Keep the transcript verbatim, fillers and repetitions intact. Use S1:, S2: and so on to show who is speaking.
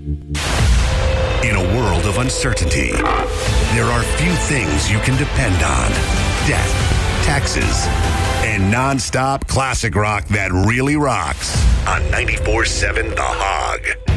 S1: In a world of uncertainty, there are few things you can depend on. Death, taxes, and non-stop classic rock that really rocks. On ninety-four seven The Hog.